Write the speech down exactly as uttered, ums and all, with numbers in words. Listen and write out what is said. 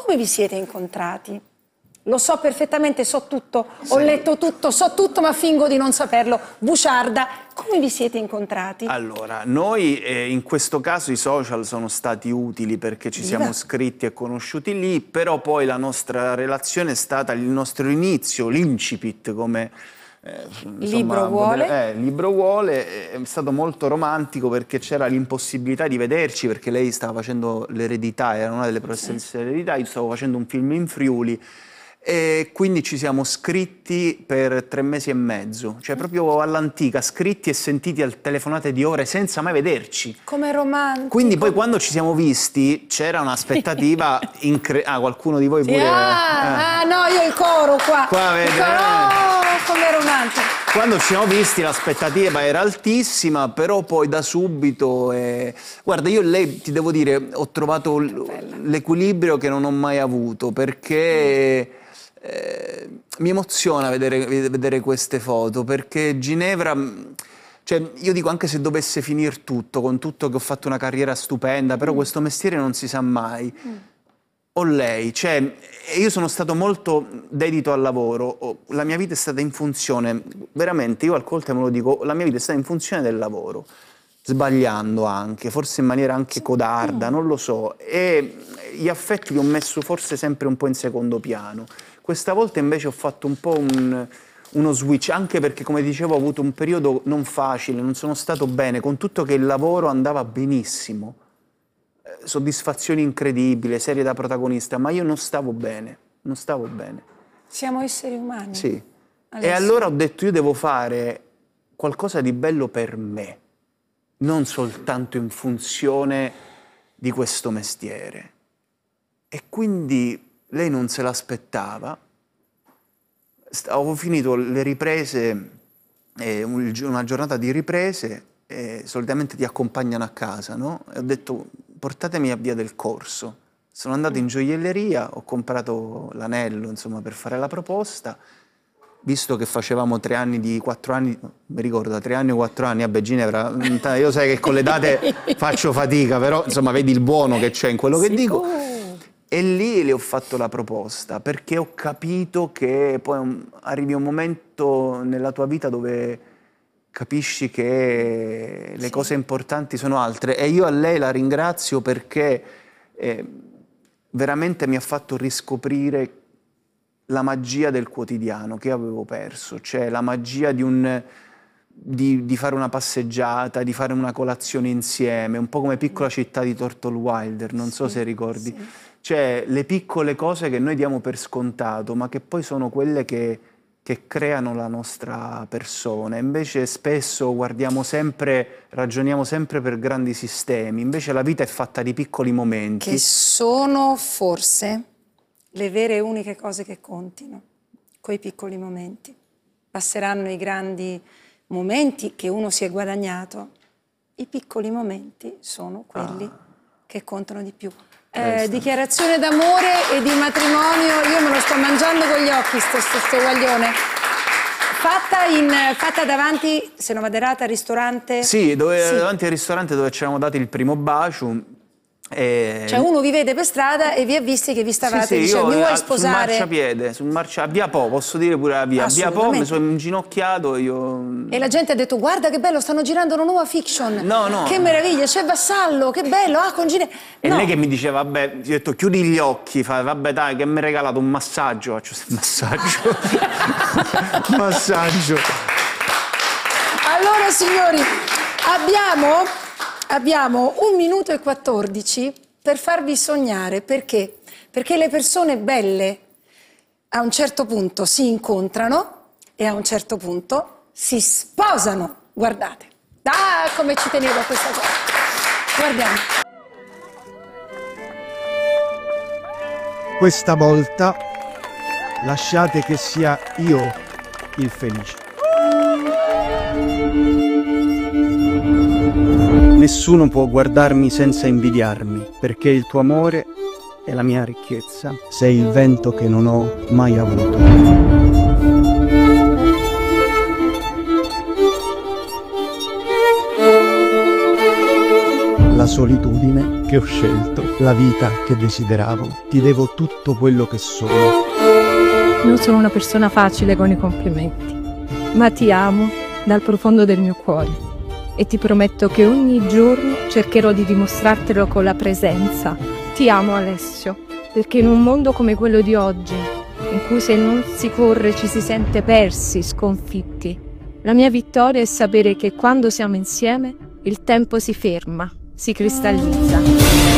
come vi siete incontrati? Lo so perfettamente, so tutto, sì. Ho letto tutto, so tutto, ma fingo di non saperlo. Bugiarda, come vi siete incontrati? Allora, noi eh, in questo caso i social sono stati utili perché ci Viva. siamo scritti e conosciuti lì, però poi la nostra relazione è stata il nostro inizio, l'incipit, come eh, insomma, libro vuole. Eh, libro vuole, è stato molto romantico perché c'era l'impossibilità di vederci, perché lei stava facendo l'Eredità, era una delle professoresse sì. dell'Eredità, io stavo facendo un film in Friuli. E quindi ci siamo scritti per tre mesi e mezzo, cioè proprio all'antica, scritti e sentiti al telefonate di ore senza mai vederci. Come romantico. Quindi poi quando ci siamo visti c'era un'aspettativa incredibile. Ah, qualcuno di voi sì, pure... Ah, eh. ah, no, io il coro qua. Qua vede. Oh, come romantico. Quando ci siamo visti l'aspettativa era altissima, però poi da subito... Eh... Guarda, io e lei, ti devo dire, ho trovato l'equilibrio che non ho mai avuto, perché... Mm. Eh, mi emoziona vedere, vedere queste foto, perché Ginevra, cioè io dico, anche se dovesse finire tutto, con tutto che ho fatto una carriera stupenda, però mm. questo mestiere non si sa mai. Mm. O lei, cioè io sono stato molto dedito al lavoro, la mia vita è stata in funzione, veramente, io alcune volte me lo dico, la mia vita è stata in funzione del lavoro, sbagliando anche, forse in maniera anche codarda, non lo so, e gli affetti li ho messo forse sempre un po' in secondo piano. Questa volta invece ho fatto un po' un, uno switch, anche perché, come dicevo, ho avuto un periodo non facile, non sono stato bene, con tutto che il lavoro andava benissimo, eh, soddisfazioni incredibili, serie da protagonista, ma io non stavo bene, non stavo bene. Siamo esseri umani. Sì. Adesso. E allora ho detto, io devo fare qualcosa di bello per me, non soltanto in funzione di questo mestiere. E quindi... lei non se l'aspettava, avevo finito le riprese, eh, una giornata di riprese, e solitamente ti accompagnano a casa, no? E ho detto, portatemi a Via del Corso. Sono andato in gioielleria, ho comprato l'anello, insomma, per fare la proposta, visto che facevamo tre anni di quattro anni, non mi ricordo, tre anni o quattro anni, vabbè Ginevra, io sai che con le date faccio fatica, però insomma vedi il buono che c'è in quello che dico. E lì le ho fatto la proposta, perché ho capito che poi un, arrivi un momento nella tua vita dove capisci che le sì. cose importanti sono altre. E io a lei la ringrazio perché eh, veramente mi ha fatto riscoprire la magia del quotidiano che avevo perso, cioè la magia di, un, di, di fare una passeggiata, di fare una colazione insieme, un po' come Piccola città di Thornton Wilder, non so sì, se ricordi. Sì. Cioè le piccole cose che noi diamo per scontato, ma che poi sono quelle che, che creano la nostra persona. Invece spesso guardiamo sempre, ragioniamo sempre per grandi sistemi, invece la vita è fatta di piccoli momenti. Che sono forse le vere e uniche cose che contino, quei piccoli momenti. Passeranno i grandi momenti che uno si è guadagnato, i piccoli momenti sono quelli ah. che contano di più. Eh, dichiarazione d'amore e di matrimonio, io me lo sto mangiando con gli occhi sto, sto, sto guaglione. Fatta, in, fatta davanti, se non vado errata, al ristorante? Sì, dove, sì, davanti al ristorante dove ci eravamo dati il primo bacio. E... Cioè uno vi vede per strada e vi ha visti che vi stavate sì, sì, dicendo, io, mi vuoi sposare? Sul marciapiede, sul marcia, a Via Po, posso dire pure a Via, a Via Po, mi sono inginocchiato io... E la gente ha detto, guarda che bello, stanno girando una nuova fiction, no, no. che meraviglia, c'è Vassallo, che bello, ah, con Gine... E no. lei che mi diceva, vabbè, gli ho detto, chiudi gli occhi, fa, vabbè dai, che mi hai regalato un massaggio, faccio un massaggio, massaggio. Allora signori, abbiamo, abbiamo un minuto e quattordici per farvi sognare, perché? Perché le persone belle a un certo punto si incontrano e a un certo punto si sposano. Guardate, ah, come ci tenevo a questa cosa. Guardiamo. Questa volta lasciate che sia io il felice. Nessuno può guardarmi senza invidiarmi, perché il tuo amore è la mia ricchezza. Sei il vento che non ho mai avuto. La solitudine che ho scelto, la vita che desideravo. Ti devo tutto quello che sono. Non sono una persona facile con i complimenti, ma ti amo dal profondo del mio cuore e ti prometto che ogni giorno cercherò di dimostrartelo con la presenza. Ti amo, Alessio, perché in un mondo come quello di oggi, in cui se non si corre ci si sente persi, sconfitti, la mia vittoria è sapere che quando siamo insieme il tempo si ferma, si cristallizza.